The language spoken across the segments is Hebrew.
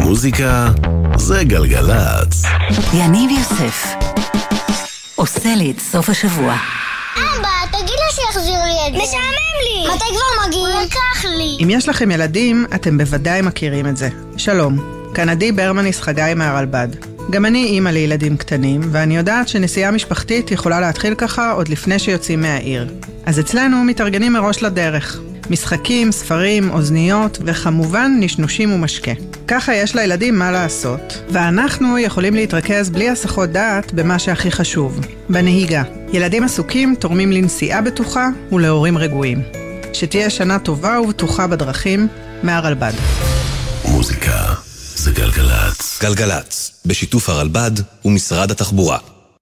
מוזיקה זה גלגלץ. יניב יוסף עושה לי את סוף השבוע. אבא, תגיד לה שיחזיר לי את זה. משעמם לי. מתי כבר מגיע? הוא לקח לי. אם יש לכם ילדים, אתם בוודאי מכירים את זה. שלום, כאן עדי ברמניס חגי מהרלב"ד. גם אני אימא לילדים קטנים, ואני יודעת שנסיעה משפחתית יכולה להתחיל ככה עוד לפני שיוצאים מהעיר. אז אצלנו מתארגנים מראש לדרך. משחקים, ספרים, אוזניות, וכמובן נשנושים ומשקה. ככה יש לילדים מה לעשות, ואנחנו יכולים להתרכז בלי הסחות דעת במה שהכי חשוב, בנהיגה. ילדים עסוקים תורמים לנסיעה בטוחה ולהורים רגועים. שתהיה שנה טובה ובטוחה בדרכים, מהרלב"ד. מוזיקה זה גלגלץ. גלגלץ, בשיתוף הרלב"ד ומשרד התחבורה.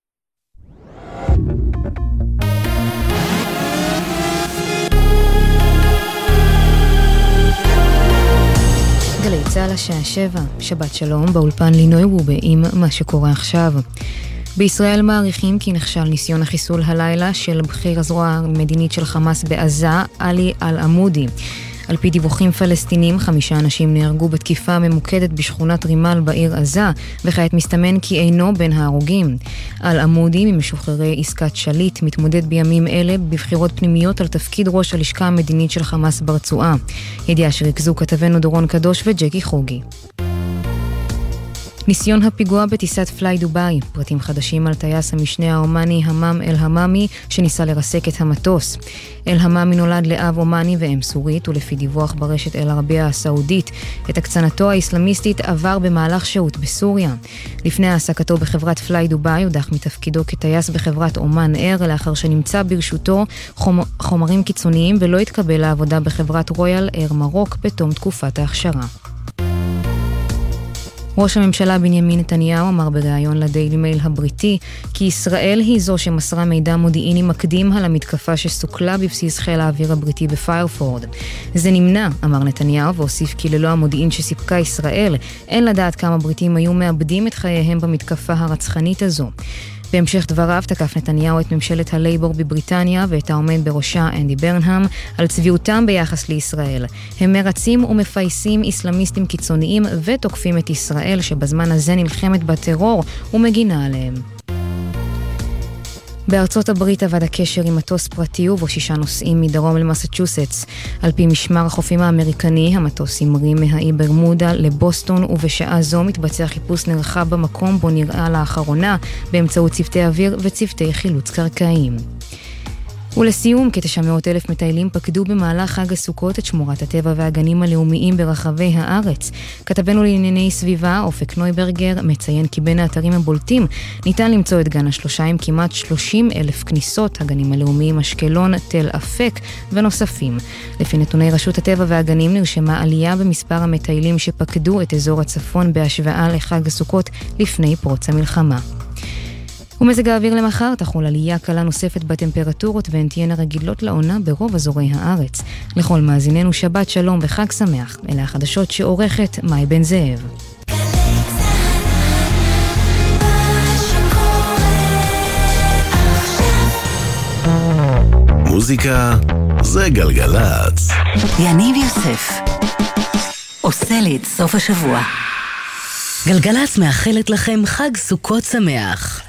גלי צהל השעה 7, שבת שלום, באולפן לינוי רובה עם מה שקורה עכשיו. בישראל מעריכים כי נכשל ניסיון החיסול הלילה של בכיר הזרוע המדינית של חמאס בעזה, עלי אל-עמודי. על פי דיווחים פלסטינים, 5 אנשים נהרגו בתקיפה ממוקדת בשכונת רימל בעיר עזה, וכעת מסתמן כי אינו בין ההרוגים. אל-עמודי, ממשוחררי עסקת שליט, מתמודד בימים אלה בבחירות פנימיות על תפקיד ראש הלשכה המדינית של חמאס ברצועה. ידיעה שריכזו כתבנו דורון קדוש וג'קי חוגי. ניסיון הפיגוע בטיסת פליי דוביי, פרטים חדשים על טייס המשנה האומני המם אל-הממי שניסה לרסק את המטוס. אל-הממי נולד לאב אומני ואם סורית, ולפי דיווח ברשת אל-ערבייה הסעודית, את הקצנתו האסלאמיסטית עבר במהלך שהות בסוריה. לפני העסקתו בחברת פליי דוביי הודח מתפקידו כטייס בחברת אומן אייר, לאחר שנמצא ברשותו חומרים קיצוניים ולא התקבל לעבודה בחברת רויאל אייר מרוק בתום תקופת ההכשרה. ראש הממשלה בנימין נתניהו אמר בריאיון לדיילי מייל הבריטי כי ישראל היא זו שמסרה מידע מודיעיני מקדים על המתקפה שסוכלה בבסיס חיל האוויר הבריטי בפיירפורד. זה נמנע, אמר נתניהו, והוסיף כי ללא המודיעין שסיפקה ישראל, אין לדעת כמה בריטים היו מאבדים את חייהם במתקפה הרצחנית הזו. בהמשך דבריו תקף נתניהו את ממשלת הלייבור בבריטניה ואת העומד בראשה אנדי ברנהאם על צביעותם ביחס לישראל. הם מרצים ומפייסים איסלאמיסטים קיצוניים ותוקפים את ישראל שבזמן הזה נלחמת בטרור ומגינה עליהם. בארצות הברית עבד הקשר עם מטוס פרטי ובו 6 נוסעים מדרום למסצ'וסטס. על פי משמר החופים האמריקני, המטוס המריא מהאי ברמודה לבוסטון, ובשעה זו מתבצע חיפוש נרחב במקום בו נראה לאחרונה באמצעות צוותי אוויר וצוותי חילוץ קרקעיים. ולסיום, כ-900,000 מטיילים פקדו במהלך חג הסוכות את שמורת הטבע והגנים הלאומיים ברחבי הארץ. כתבנו לענייני סביבה, אופק נויברגר, מציין כי בין האתרים הבולטים ניתן למצוא את גן השלושה עם כמעט 30,000 כניסות, הגנים הלאומיים אשקלון, תל אפק ונוספים. לפי נתוני רשות הטבע והגנים נרשמה עלייה במספר המטיילים שפקדו את אזור הצפון בהשוואה לחג הסוכות לפני פרוץ המלחמה. ומזג האוויר למחר תחול עלייה קלה נוספת בטמפרטורות והן תהיינה רגילות לעונה ברוב אזורי הארץ. לכל מאזיננו שבת שלום וחג שמח. אלה החדשות שעורכת מאי בן זאב. מוזיקה זה גלגלץ. יניב יוסף עושה לי את סוף השבוע. גלגלץ מאחלת לכם חג סוכות שמח.